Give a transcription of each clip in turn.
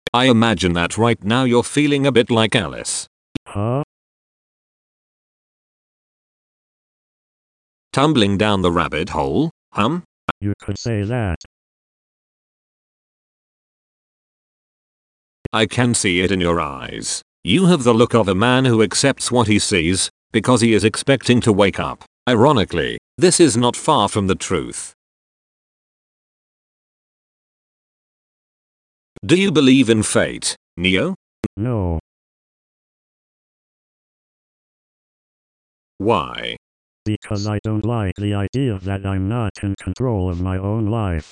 I imagine that right now you're feeling a bit like Alice. Huh? Tumbling down the rabbit hole, You could say that. I can see it in your eyes. You have the look of a man who accepts what he sees, because he is expecting to wake up. Ironically, this is not far from the truth. Do you believe in fate, Neo? No. Why? Because I don't like the idea that I'm not in control of my own life.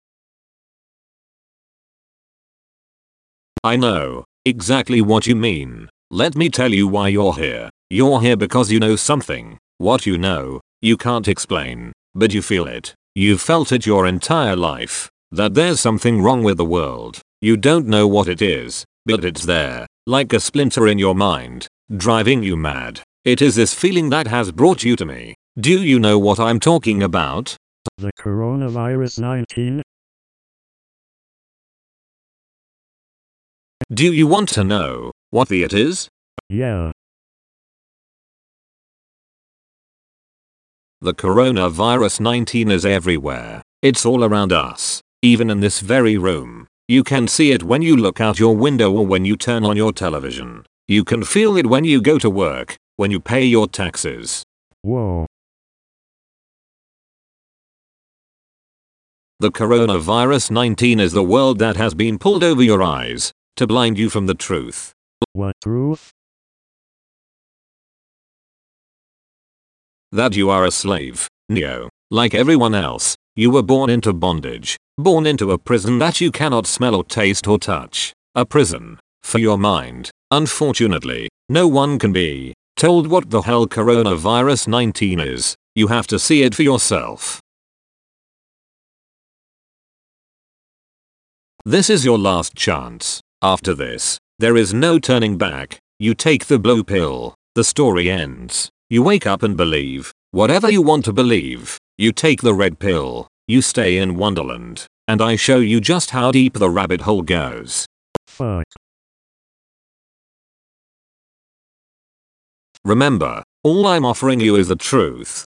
I know exactly what you mean. Let me tell you why you're here. You're here because you know something. What you know, you can't explain, but you feel it. You've felt it your entire life. That there's something wrong with the world. You don't know what it is, but it's there, like a splinter in your mind, driving you mad. It is this feeling that has brought you to me. Do you know what I'm talking about? The coronavirus 19? Do you want to know what it is? Yeah. The coronavirus 19 is everywhere. It's all around us, even in this very room. You can see it when you look out your window or when you turn on your television. You can feel it when you go to work, when you pay your taxes. Whoa. The coronavirus 19 is the world that has been pulled over your eyes to blind you from the truth. What truth? That you are a slave, Neo. Like everyone else, you were born into bondage. Born into a prison that you cannot smell or taste or touch. A prison for your mind. Unfortunately, no one can be told what the hell coronavirus 19 is. You have to see it for yourself. This is your last chance. After this, there is no turning back. You take the blue pill. The story ends. You wake up and believe whatever you want to believe. You take the red pill. You stay in Wonderland. And I show you just how deep the rabbit hole goes. Fuck. Remember, all I'm offering you is the truth.